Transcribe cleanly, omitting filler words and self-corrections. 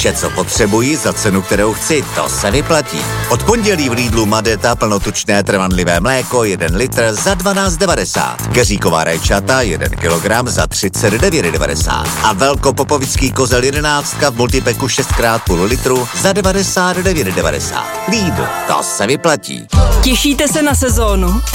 Vše, co potřebuji za cenu, kterou chci, to se vyplatí. Od pondělí v Lidlu Madeta plnotučné trvanlivé mléko 1 litr za 12,90. Keříková rajčata 1 kilogram za 39,90. A velkopopovický kozel 11 v multipeku 6x půl litru za 99,90. Lidl, to se vyplatí. Těšíte se na sezónu?